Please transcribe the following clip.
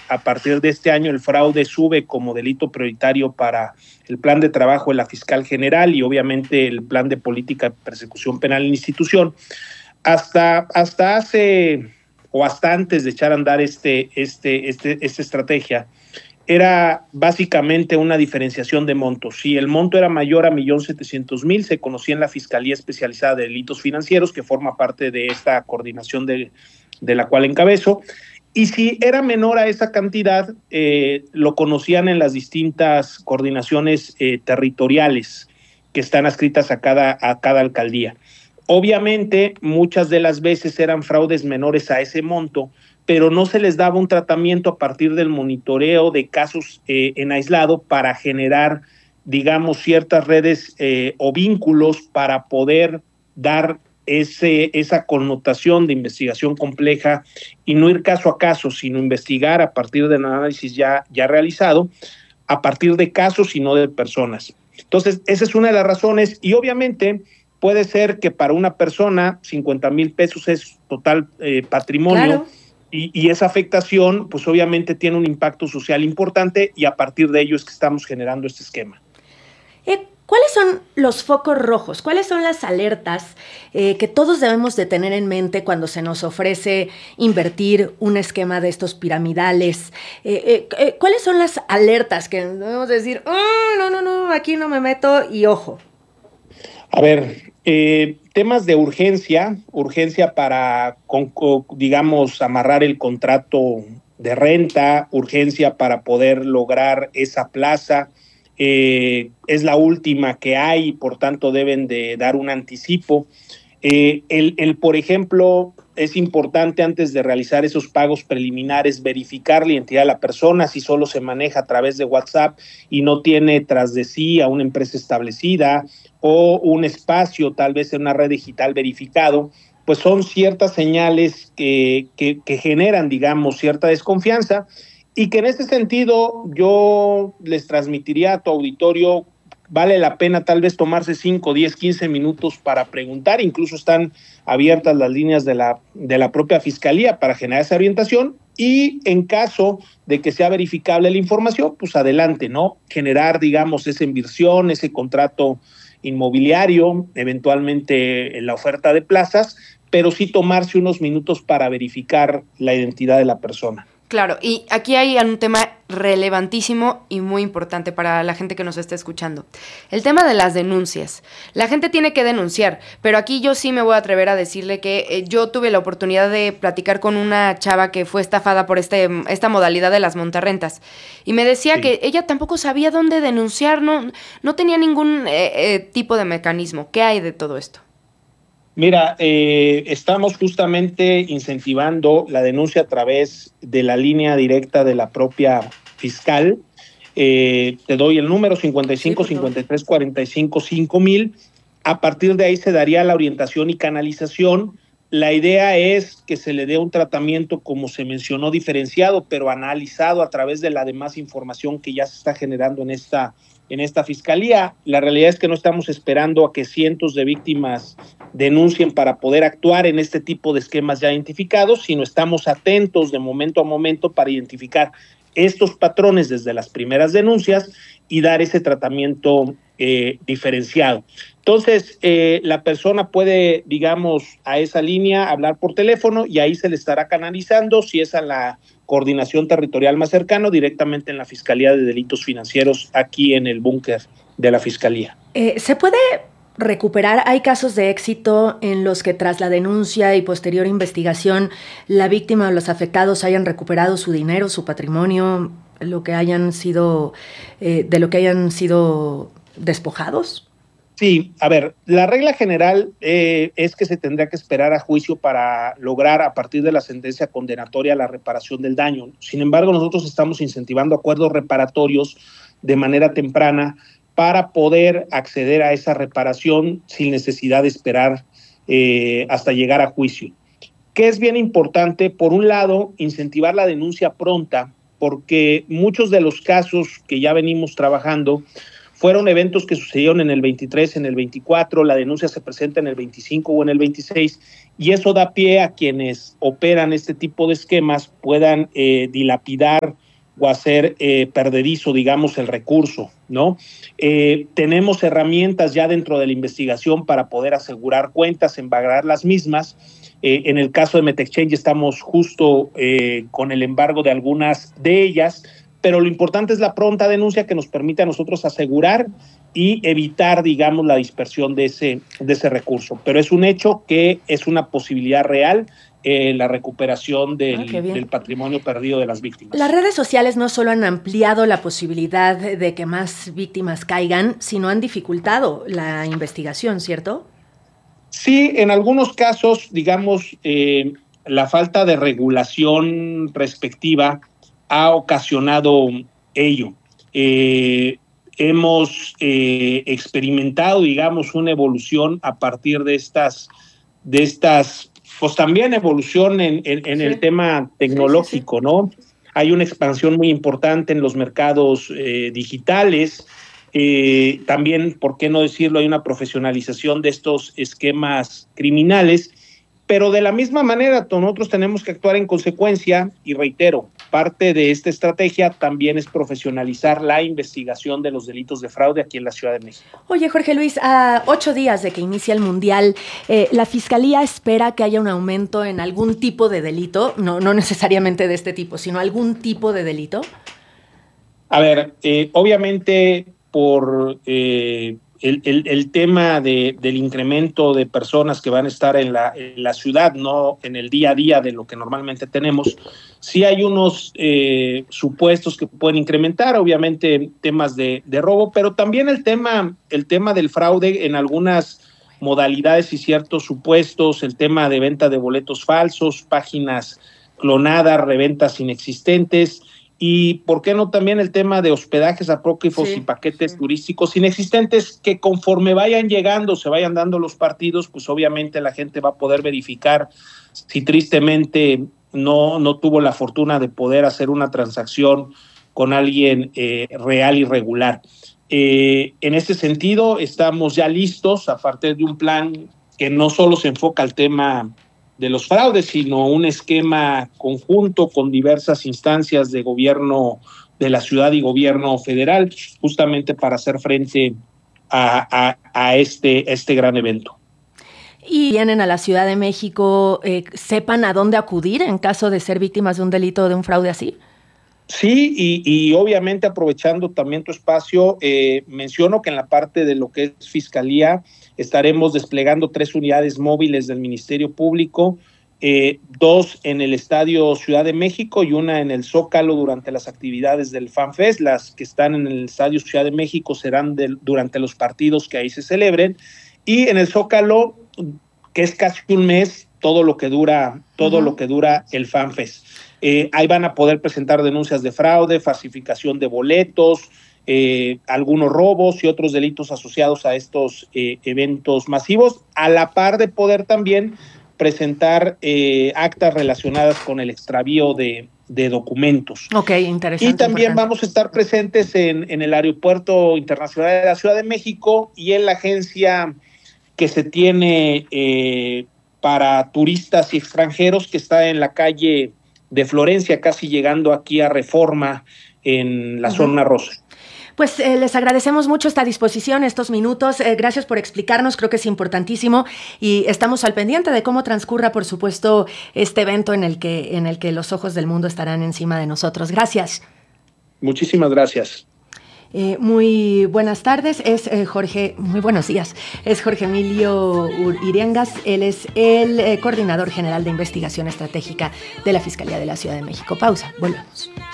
a partir de este año el fraude sube como delito prioritario para el plan de trabajo de la fiscal general y obviamente el plan de política de persecución penal en institución. Hasta hace o hasta antes de echar a andar esta estrategia, era básicamente una diferenciación de montos. Si el monto era mayor a 1.700.000, se conocía en la Fiscalía Especializada de Delitos Financieros, que forma parte de esta coordinación de la cual encabezo, y si era menor a esa cantidad, lo conocían en las distintas coordinaciones territoriales que están adscritas a cada alcaldía. Obviamente, muchas de las veces eran fraudes menores a ese monto, pero no se les daba un tratamiento a partir del monitoreo de casos en aislado para generar, digamos, ciertas redes o vínculos para poder dar esa connotación de investigación compleja y no ir caso a caso, sino investigar a partir del análisis ya realizado, a partir de casos y no de personas. Entonces, esa es una de las razones y obviamente puede ser que para una persona 50,000 pesos es total patrimonio. Claro. Y esa afectación, pues obviamente tiene un impacto social importante y a partir de ello es que estamos generando este esquema. ¿Cuáles son los focos rojos? ¿Cuáles son las alertas que todos debemos de tener en mente cuando se nos ofrece invertir un esquema de estos piramidales? ¿Cuáles son las alertas que debemos decir, no, aquí no me meto y ojo? A ver, temas de urgencia para, digamos, amarrar el contrato de renta, urgencia para poder lograr esa plaza, es la última que hay y por tanto deben de dar un anticipo. Por ejemplo, es importante antes de realizar esos pagos preliminares verificar la identidad de la persona, si solo se maneja a través de WhatsApp y no tiene tras de sí a una empresa establecida o un espacio tal vez en una red digital verificado, pues son ciertas señales que generan, digamos, cierta desconfianza y que en este sentido yo les transmitiría a tu auditorio, vale la pena tal vez tomarse 5, 10, 15 minutos para preguntar, incluso están abiertas las líneas de la propia Fiscalía para generar esa orientación y en caso de que sea verificable la información, pues adelante, ¿no? Generar, digamos, esa inversión, ese contrato inmobiliario, eventualmente en la oferta de plazas, pero sí tomarse unos minutos para verificar la identidad de la persona. Claro, y aquí hay un tema relevantísimo y muy importante para la gente que nos está escuchando. El tema de las denuncias. La gente tiene que denunciar, pero aquí yo sí me voy a atrever a decirle que yo tuve la oportunidad de platicar con una chava que fue estafada por esta modalidad de las montarrentas. Y me decía que ella tampoco sabía dónde denunciar, no tenía ningún tipo de mecanismo. ¿Qué hay de todo esto? Mira, estamos justamente incentivando la denuncia a través de la línea directa de la propia fiscal. Te doy el número 55 53 45 5000. A partir de ahí se daría la orientación y canalización. La idea es que se le dé un tratamiento, como se mencionó, diferenciado, pero analizado a través de la demás información que ya se está generando en esta fiscalía. La realidad es que no estamos esperando a que cientos de víctimas denuncien para poder actuar en este tipo de esquemas ya identificados, sino estamos atentos de momento a momento para identificar estos patrones desde las primeras denuncias y dar ese tratamiento diferenciado. Entonces, la persona puede, digamos, a esa línea hablar por teléfono y ahí se le estará canalizando, si es a la coordinación territorial más cercano, directamente en la Fiscalía de Delitos Financieros, aquí en el búnker de la Fiscalía. ¿Se puede recuperar? ¿Hay casos de éxito en los que tras la denuncia y posterior investigación la víctima o los afectados hayan recuperado su dinero, su patrimonio, de lo que hayan sido despojados? Sí, a ver, la regla general es que se tendría que esperar a juicio para lograr a partir de la sentencia condenatoria la reparación del daño. Sin embargo, nosotros estamos incentivando acuerdos reparatorios de manera temprana para poder acceder a esa reparación sin necesidad de esperar hasta llegar a juicio. ¿Qué es bien importante? Por un lado, incentivar la denuncia pronta, porque muchos de los casos que ya venimos trabajando fueron eventos que sucedieron en el 23, en el 24, la denuncia se presenta en el 25 o en el 26, y eso da pie a quienes operan este tipo de esquemas puedan dilapidar o hacer perdedizo, digamos, el recurso, ¿no? Tenemos herramientas ya dentro de la investigación para poder asegurar cuentas, embargar las mismas. En el caso de MetaExchange estamos justo con el embargo de algunas de ellas, pero lo importante es la pronta denuncia que nos permite a nosotros asegurar y evitar, digamos, la dispersión de ese recurso. Pero es un hecho que es una posibilidad real la recuperación del patrimonio perdido de las víctimas. Las redes sociales no solo han ampliado la posibilidad de que más víctimas caigan, sino han dificultado la investigación, ¿cierto? Sí, en algunos casos, digamos, la falta de regulación respectiva ha ocasionado ello. Hemos experimentado, digamos, una evolución a partir de estas, pues también evolución en el tema tecnológico, ¿no? Hay una expansión muy importante en los mercados digitales. También, ¿por qué no decirlo? Hay una profesionalización de estos esquemas criminales, pero de la misma manera nosotros tenemos que actuar en consecuencia y reitero, parte de esta estrategia también es profesionalizar la investigación de los delitos de fraude aquí en la Ciudad de México. Oye, Jorge Luis, a 8 días de que inicie el Mundial, ¿la Fiscalía espera que haya un aumento en algún tipo de delito? No necesariamente de este tipo, sino algún tipo de delito. A ver, obviamente por el tema del incremento de personas que van a estar en la ciudad, no en el día a día de lo que normalmente tenemos, sí hay unos supuestos que pueden incrementar, obviamente temas de robo, pero también el tema del fraude en algunas modalidades y ciertos supuestos, el tema de venta de boletos falsos, páginas clonadas, reventas inexistentes. Y, ¿por qué no también el tema de hospedajes apócrifos y paquetes turísticos inexistentes que conforme vayan llegando, se vayan dando los partidos, pues obviamente la gente va a poder verificar si tristemente no tuvo la fortuna de poder hacer una transacción con alguien real y regular. En ese sentido, estamos ya listos a partir de un plan que no solo se enfoca al tema de los fraudes, sino un esquema conjunto con diversas instancias de gobierno de la ciudad y gobierno federal, justamente para hacer frente a este gran evento. Y vienen a la Ciudad de México, ¿sepan a dónde acudir en caso de ser víctimas de un delito o de un fraude así? Sí, y obviamente aprovechando también tu espacio, menciono que en la parte de lo que es Fiscalía estaremos desplegando 3 unidades móviles del Ministerio Público, 2 en el Estadio Ciudad de México y una en el Zócalo durante las actividades del FanFest. Las que están en el Estadio Ciudad de México serán durante los partidos que ahí se celebren, y en el Zócalo, que es casi un mes, todo lo que dura el FanFest. Ahí van a poder presentar denuncias de fraude, falsificación de boletos, algunos robos y otros delitos asociados a estos eventos masivos, a la par de poder también presentar actas relacionadas con el extravío de documentos. Ok, interesante. Y también vamos a estar presentes en el Aeropuerto Internacional de la Ciudad de México y en la agencia que se tiene para turistas y extranjeros, que está en la calle de Florencia, casi llegando aquí a Reforma, en la zona rosa. Pues les agradecemos mucho esta disposición, estos minutos. Gracias por explicarnos, creo que es importantísimo y estamos al pendiente de cómo transcurra, por supuesto, este evento en el que los ojos del mundo estarán encima de nosotros. Gracias. Muchísimas gracias. Muy buenas tardes, muy buenos días, es Jorge Emilio Iriengas, él es el coordinador general de investigación estratégica de la Fiscalía de la Ciudad de México. Pausa, volvemos.